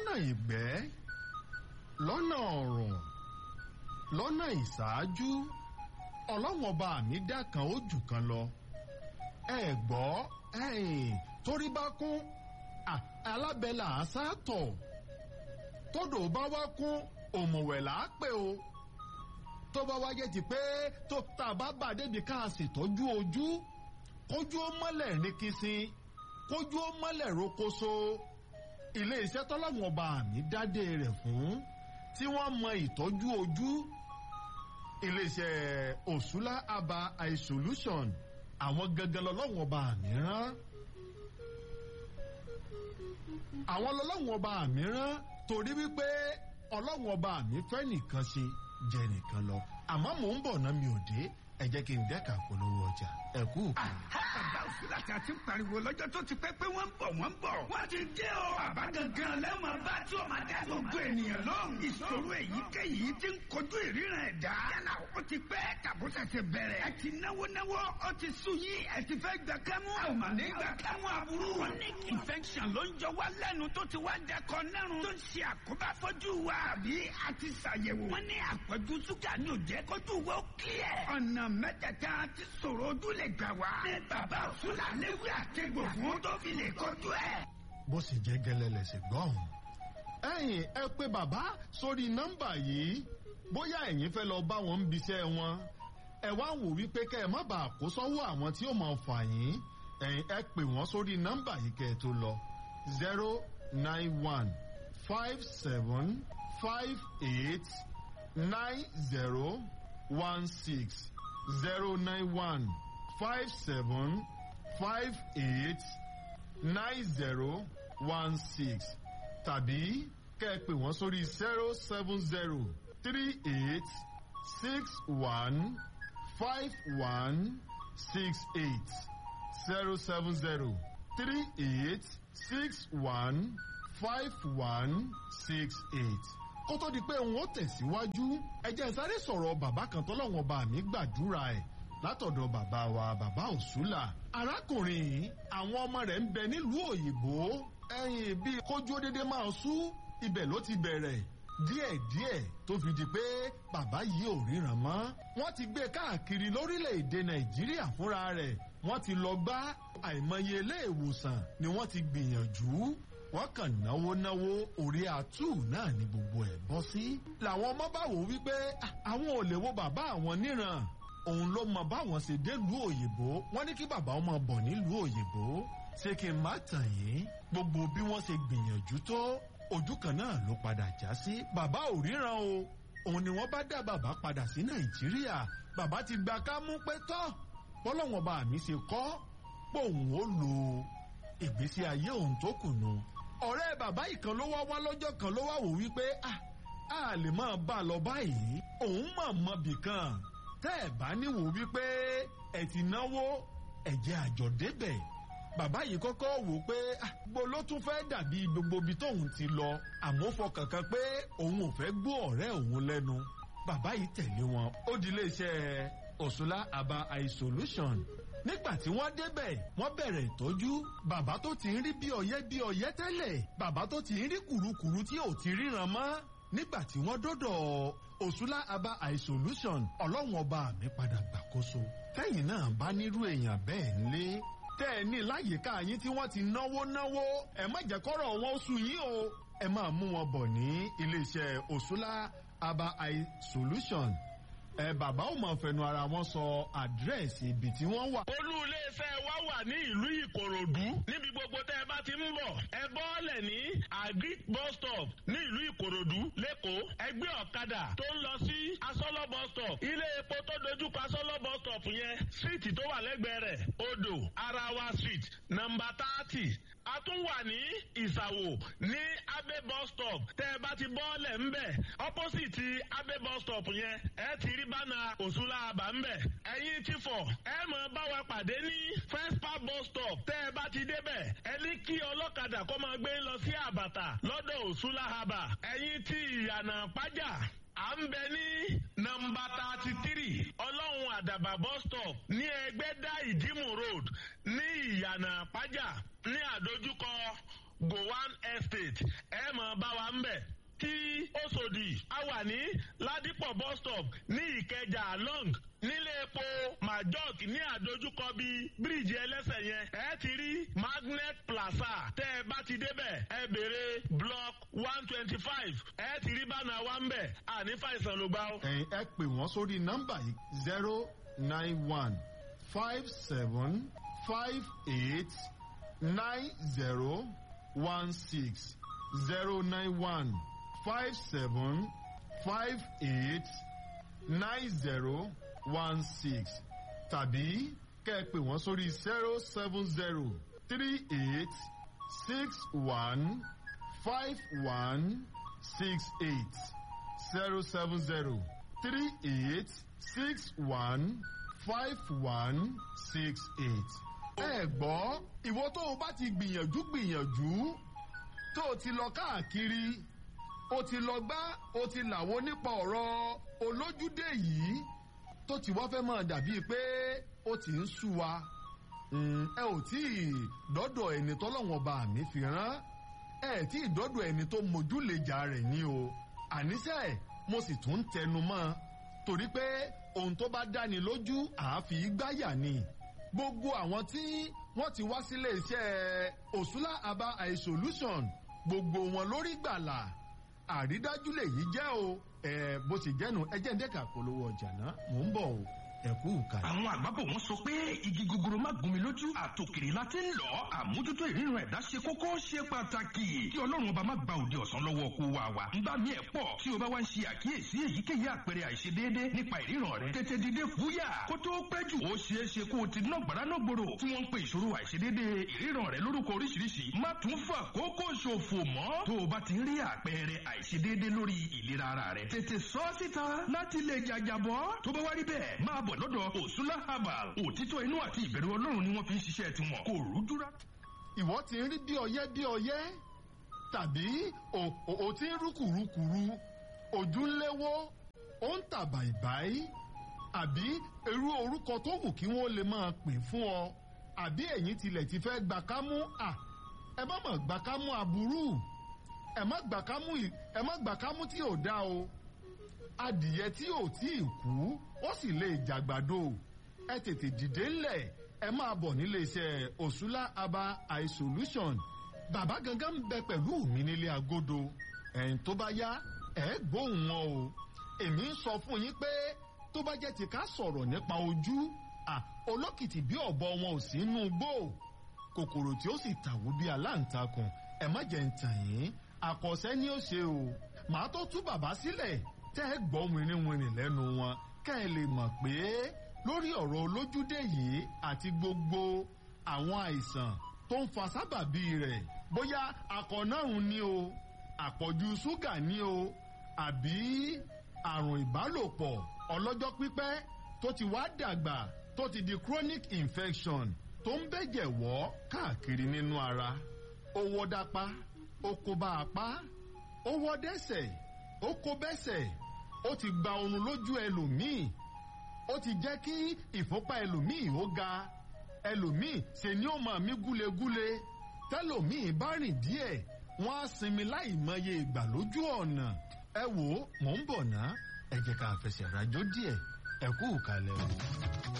lọ́nà ìgbẹ́ lọ́nà ọ̀rùn lọ́nà ìṣáájú ọlọ́run ọba mi dá kan ó jù kan lọ ẹ gbọ́ torí bá kún alábẹ́là àṣàtọ̀ tódò bá wá kún òmùwẹ̀ là á pè o tó bá wáyé ti pé tó tá a bá bà débi ká a sì tọ́jú ojú kójú ó mọ́lẹ̀ ní kìsìn kójú ó mọ́lẹ̀ rókóso ilé iṣẹ́ tọ́lọ́run ọba mi dádé rẹ̀ fún tí wọ́n mọ ìtọ́jú ojú ilé iṣẹ́ Òṣùlá Aba Eye Solution àwọn gangan lọ́lọ́run ọba mi rán àwọn lọ́lọ́run ọba mi rán torí wípé ọlọ́run ọba mi fẹ́ nìkan ṣe jẹ nìkan lọ àmọ́ mò ń bọ̀ náà mi ò dé ẹ jẹ́ kí n dẹ́ka polówó ọjà ẹ kú. bàbá Òṣùlá tí a ti ń pariwo lọ́jọ́ tó ti pẹ́ pé wọ́n ń bọ̀ wọ́n ti dé o. bàbá gangan lẹ́mọ̀ bá tí o máa dá gbogbo ènìyàn lóhùn. ìṣòro èyíkéyìí ti ń kojú ìríran ẹ̀dá. yálà ó ti pẹ́ tàbó ṣẹ̀ṣẹ̀ bẹ̀rẹ̀. ẹ ti náwó ó ti sú yín ẹ ti fẹ́ gbà kámú. a ò mà ní gbà kámú aburú. chronic infection ló ń jọ wá lẹ́nu tó ti wá dẹkọ nẹ́rùn. tó ń ṣe àkóbá fọ́jú wa àbí a ti ṣàyẹ̀wò. wọ́n ní àpọ̀jù ṣúgà ní òjẹ́ kójú wo clear. ọ̀nà mẹ́tẹ̀ẹ̀ta ti sọ̀rọ̀ ojú lè gbà wá. ní bàbá Òṣùlá léwé àtẹ̀gbò fún tó fi lè kọjú ẹ̀. bó sì jẹ́ gẹ́lẹ́ lẹ̀sẹ̀ gbọ́n. ẹ̀yin ẹ pé bàbá sórí nọ́mbà yìí bóyá ẹ̀yin fẹ́ lọ bá wọn ń biṣẹ́ wọn. ẹ wá wò wípé kẹ́ ẹ má bàa kó sọ́wọ́ àwọn tí ó máa fà yín. ẹ̀yin ẹ pè wọ́n sórí nọ́mbà yìí kẹ́ ẹ tó lọ 091 57 58 9016 091 57 58 9016 tàbí kẹ́ ẹ pè wọ́n sórí 070 38 61 51 68 070 38 61 51 68. kó tó di pé òun ó tẹ̀síwájú ẹ jẹ́ sáré sọ̀rọ̀ bàbá kan tọ́lọ́wọ́n ọba mi gbàdúrà ẹ̀ látọ̀dọ̀ bàbá wa bàbá Òṣùlá. arákùnrin yìí àwọn ọmọ rẹ̀ ń bẹ nílùú òyìnbó ẹ̀yìn bíi kójú ó dédé máa sú ibẹ̀ ló ti bẹ̀rẹ̀ díẹ̀díẹ̀ tó fi di pé bàbá yìí ò ríran mọ́. wọ́n ti gbé káàkiri lórílẹ̀‐èdè Nàìjíríà fúnra rẹ̀ wọ́n ti lọ gbá àìmọye ilé ìwòsàn ni wọ́n ti gbìyànjú wọ́n kàn náwó orí àtú náà ni gbogbo ẹ̀ bọ́ sí. làwọn ọmọ bá wò wípé àwọn ò lè wo bàbá àwọn níran òun ló mọ báwọn ṣe délùú òyìnbó wọ́n ní kí bàbá ọmọ bọ̀ nílùú òyìnbó ṣé kí n má tàn yín gbogbo bí wọ́n ṣe gbìyànjú tó ojú kan náà ló padà já sí. bàbá ò ríran o òun ni wọ́n bá dá bàbá padà sí Nàìjíríà bàbá ti gba kámú pé tọ́ bọ́lọ́wọ́n bá mi ṣe kọ́ pòun ó lo ìgbésí ayé òun tó kùnú. ọ̀rẹ́ bàbá ìkan ló wá lọ́jọ́ kan ló wá wò wípé a lè máa bá a lọ báyìí òun mọ̀ bìkan tẹ́ ẹ̀ bá níwò wípé ẹ̀ ti náwó ẹ̀jẹ̀ àjọ débẹ̀. bàbá yìí kọ́kọ́ wò pé gbogbo ló tún fẹ́ dàbí gbogbo ibi tóun ti lọ àmọ́ fọkàn kan pé òun ò fẹ́ gbọ́ ọ̀rẹ́ òun lẹ́nu. bàbá yìí tẹ̀lé wọn ó di iléeṣẹ́ Òṣùlá Aba Eye Solution. nígbà tí wọ́n débẹ̀ wọ́n bẹ̀rẹ̀ ìtọ́jú bàbá tó ti ń rí bí ọyẹ́ tẹ́lẹ̀ bàbá tó ti ń rí kùrukùru tí ò ti ríran mọ́ nígbà tí wọ́n dọ́dọ̀ Òṣùlá Aba Eye Solution ọlọ́run ọba mi padà gbàkóso. tẹ́yìn náà bá nírú èèyàn bẹ́ẹ̀ ńlé tẹ́ ẹ ní láyìíká yín tí wọ́n ti náwó ẹ má jẹ́ kọ́rọ̀ wọn sú yín o ẹ máa mú wọn bọ̀ ní iléeṣẹ́ Òṣùlá Aba Eye Solution. bàbá ò mọ̀ fẹnu ara wọn sọ àdírẹ́sì ibi tí wọ́n wà. olú iléeṣẹ́ wa wà ní ìlú Ìkòròdú níbi gbogbo tẹ́ ẹ bá ti ń bọ̀ ẹ bọ́ọ̀lẹ̀ ní Agric bus stop ní ìlú Ìkòròdú lẹ́kọ̀ọ́ ẹgbẹ́ ọ̀kadà tó ń lọ sí Asọ́lọ́ bus stop ilé epo tó dojúkọ Asọ́lọ́ bus stop yẹn síìtì tó wà lẹ́gbẹ̀ẹ́ rẹ̀ odò Arawa street nọ́mbà 30 a tún wà ní Ìsàwò ní Abe bus stop tẹ́ ẹ bá ti bọ́ọ̀lẹ̀ ńbẹ̀ opposite Abe bus stop yẹn ẹ ti rí bánà Òṣùlá Aba ńbẹ̀ ẹ̀yin ti fọ̀ ẹ mọ̀ bá wa pàdé ní Fespa bus stop tẹ́ ẹ bá ti débẹ̀ ẹ ní kí ọlọ́kadà kó máa gbé lọ sí Àbàtà lọ́dọ̀ Òṣùlá Aba ẹ̀yin ti Ìyànà Pájà à ń bẹ ní nọ́mbà 33 Ọlọ́run Àdàbà bus stop ní Ẹgbẹ́dá Ìdímù road ní Ìyànà Pájà ní àdójúkọ Gowan Estate ẹ máa bá wa ń bẹ̀. Tí Òṣòdì a wà ní Ládìpọ̀ bus stop ní Ìkẹjà long nílé epo Majok ní àdójúkọ bíi bíríìjì ẹlẹ́sẹ̀ yẹn ẹ ti rí Magnet Plaza tẹ́ ẹ bá ti débẹ̀ ẹ béèrè block 125 ẹ ti rí bánà wa ń bẹ̀ àní fàìsàn ló gbà ó. ẹ̀yin ẹ pè wọ́n sórí nọ́mbà yìí 091 57 58 9016 091 57 58 9016 tàbí kẹ́ ẹ pè wọ́n sórí 070 38 61 51 68 070 38 61 51 68. ẹ gbọ́ ìwọ tó o bá ti gbìyànjú tó o ti lọ káàkiri o ti lọ gbá o ti làwọn nípa ọ̀rọ̀ olójúdé yìí tó ti wá fẹ́ máa dàbíi pé ó ti ń sú wa ẹ ò tí ì dọ́dọ̀ ẹni tọ́lọ́wọ́n bá mi fi rán ẹ tí ì dọ́dọ̀ ẹni tó mójúlejà rẹ̀ ní o àníṣe mo sì tún tẹnu mọ́ torí pé ohun tó bá dáni lójú àáfi gbáyà ni gbogbo àwọn tí wọ́n ti wá sílé iṣẹ́ Òṣùlá Aba Eye Solution gbogbo wọn lórí gbàlà àrídájú lèyí jẹ́ o bó ti jẹ́nu ẹjẹ́ ń dẹ́ka polówó ọjà náà mò ń bọ̀ o ẹ̀kú ìkàlẹ̀. àwọn àgbàbọ̀ wọn sọ pé igi gogoro má gún mi lójú àtòkèrè la ti ń lọ àmójútó ìríran ẹ̀dá ṣe kókó ṣe pàtàkì kí ọlọ́run ọba má gba òde ọ̀sán lọ́wọ́ kó wa wá. ń bá mi ẹ̀ pọ̀ tí o bá wá ń ṣe àkíyèsí èyíkéyìí àpẹẹrẹ àìṣedéédé nípa ìríran rẹ tètè dìde fúyà kó tó pẹ́ jù ó ṣeé ṣe kó o ti ná gbàrà náà gbòòrò tí wọ́n ń pe ìṣòro àìṣedéédé ìríran rẹ lórúkọ oríṣiríṣi má tún fà kókó ṣòfò mọ́ tó o bá ti rí àpẹẹrẹ àìṣedéédé lórí ìlera ara rẹ tètè sọ síta láti lè jàjàbọ́ tó bá wá rí bẹ́ẹ̀ máa bọ̀ lọ́dọ̀ Òṣùlá Herbal òtítọ́ inú àti ìbẹ̀rù Ọlọ́run ni wọ́n fi ń ṣiṣẹ́ tiwọn kò rújúra. ìwọ ti ń rí bí ọyẹ́ tàbí o ti ń rú kùrukùru ojú ń léwó ó ń tà bàìbàì àbí irú orúkọ tó wù kí wọ́n lè máa pè fún ọ àbí ẹ̀yin tilẹ̀ ti fẹ́ gbà kámú ẹ má mọ̀ gbà kámú aburú ẹ má gbà kámú tí ò dá o adìyẹ tí ò tí ì kú ó sì lè jàgbàdo ẹ tètè dìde ńlẹ̀ ẹ máa bọ̀ nílé iṣẹ́ Òṣùlá Aba Eye Solution bàbá gangan ń bẹ pẹ̀lú mi nílé agodo ẹ̀yìn tó bá yá ẹ gbóhùn wọn o èmi ń sọ fún yín pé tó bá jẹ́ ti ká sọ̀rọ̀ nípa ojú olókìtì bí ọ̀bọ wọn ò sí inú igbó kòkòrò tí ó sì tàwó bí aláǹtakùn ẹ má jẹ́ ń tàn yín àkọsẹ́ ni ó ṣe o màá tó tú bàbá sílẹ̀ tẹ́ ẹ gbọ́ wìnrìnwìnrìn lẹ́nu wọn kẹ́ ẹ lè mọ̀ pé lórí ọ̀rọ̀ olójúdé yìí àti gbogbo àwọn àìsàn tó ń fa sábàbí rẹ̀ bóyá akọ̀nàrùn ni o àpọ̀jù ṣúgà ni o àbí àrùn ìbálòpọ̀ ọlọ́jọ́ pípẹ́ tó ti wá dàgbà tó ti di chronic infection tó ń bẹ̀jẹ̀ wọ́ káàkiri nínú ara ó wọ́ dápá ó kó bá apá ó wọ́ dẹ́sẹ̀ ó kó bẹ́sẹ̀ ó ti gba oorun lójú ẹlòmíì ó ti jẹ́ kí ìfúnpá ẹlòmíì ó ga ẹlòmíì ṣe ni ó máa mí gúlegúle tẹlòmíì bá rìn díẹ̀ wọ́n á sinmi láì mọye ìgbà lójú ọ̀nà ẹ wò ó mò ń bọ̀ ná ẹ jẹ́ ká fẹsẹ̀ rajó díẹ̀ ẹ kú ìkàlẹ̀ o.